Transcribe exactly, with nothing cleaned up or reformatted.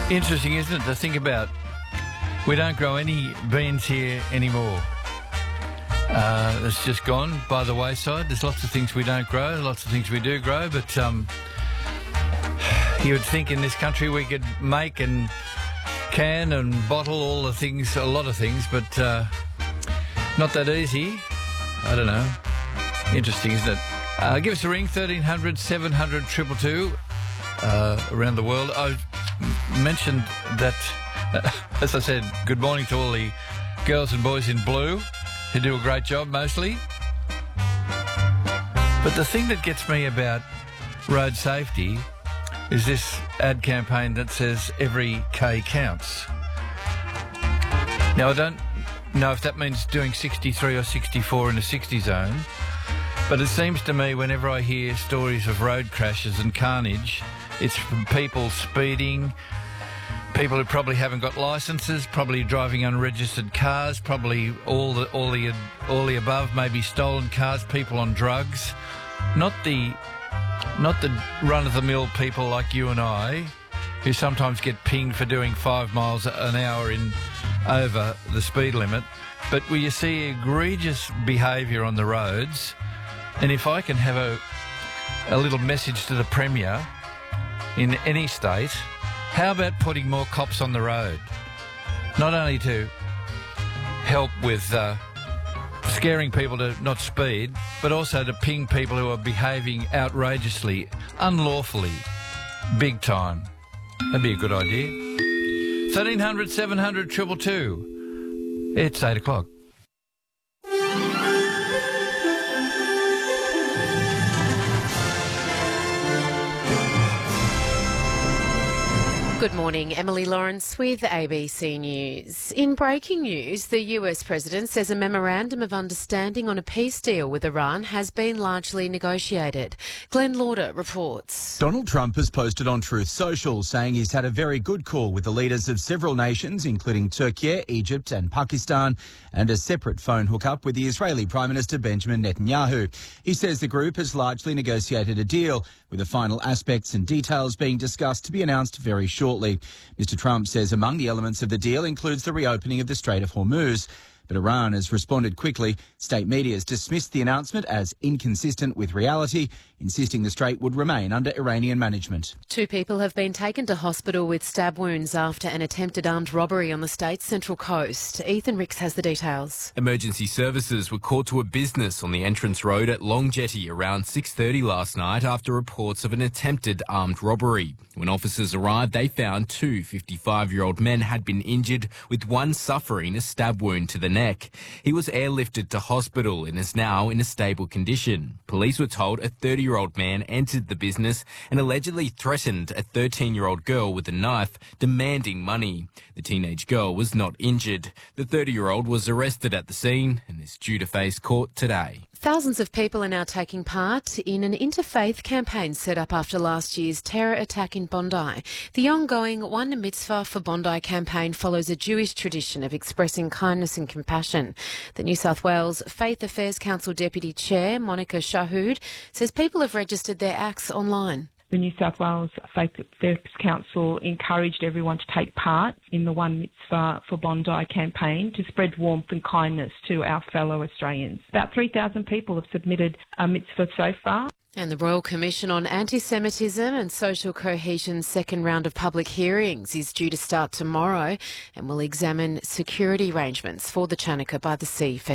Interesting, isn't it, to think about we don't grow any beans here anymore. Uh, it's just gone by the wayside. There's lots of things we don't grow, lots of things we do grow, but um, you would think in this country we could make and can and bottle all the things, a lot of things, but uh, not that easy. I don't know. Interesting, isn't it? Uh, give us a ring, thirteen hundred, seven hundred, two two two, uh, around the world. I mentioned that, uh, as I said, good morning to all the girls and boys in blue who do a great job mostly. But the thing that gets me about road safety is this ad campaign that says every K counts. Now, I don't know if that means doing sixty-three or sixty-four in a sixty zone, but it seems to me whenever I hear stories of road crashes and carnage, it's from people speeding, people who probably haven't got licences, probably driving unregistered cars, probably all the all the all the above, maybe stolen cars, people on drugs, not the not the run-of-the-mill people like you and I, who sometimes get pinged for doing five miles an hour in over the speed limit, but where you see egregious behaviour on the roads. And if I can have a a little message to the Premier in any state, how about putting more cops on the road? Not only to help with uh, scaring people to not speed, but also to ping people who are behaving outrageously, unlawfully, big time. That'd be a good idea. thirteen hundred, seven hundred, two two two. It's eight o'clock. Good morning, Emily Lawrence with A B C News. In breaking news, the U S President says a memorandum of understanding on a peace deal with Iran has been largely negotiated. Glenn Lauder reports. Donald Trump has posted on Truth Social saying he's had a very good call with the leaders of several nations, including Turkey, Egypt and Pakistan, and a separate phone hookup with the Israeli Prime Minister Benjamin Netanyahu. He says the group has largely negotiated a deal, with the final aspects and details being discussed to be announced very shortly. Mister Trump says among the elements of the deal includes the reopening of the Strait of Hormuz. But Iran has responded quickly. State media has dismissed the announcement as inconsistent with reality, insisting the strait would remain under Iranian management. Two people have been taken to hospital with stab wounds after an attempted armed robbery on the state's central coast. Ethan Ricks has the details. Emergency services were called to a business on the entrance road at Long Jetty around six thirty last night after reports of an attempted armed robbery. When officers arrived, they found two fifty-five-year-old men had been injured, with one suffering a stab wound to the neck. He was airlifted to hospital and is now in a stable condition. Police were told a thirty-year-old man entered the business and allegedly threatened a thirteen-year-old girl with a knife, demanding money. The teenage girl was not injured. The thirty-year-old was arrested at the scene and is due to face court today. Thousands of people are now taking part in an interfaith campaign set up after last year's terror attack in Bondi. The ongoing One Mitzvah for Bondi campaign follows a Jewish tradition of expressing kindness and compassion. The New South Wales Faith Affairs Council Deputy Chair, Monica Shahood, says people have registered their acts online. The New South Wales Faith Affairs Council encouraged everyone to take part in the One Mitzvah for Bondi campaign to spread warmth and kindness to our fellow Australians. About three thousand people have submitted a mitzvah so far. And the Royal Commission on Anti-Semitism and Social Cohesion's second round of public hearings is due to start tomorrow and will examine security arrangements for the Chanukah by the Sea Festival.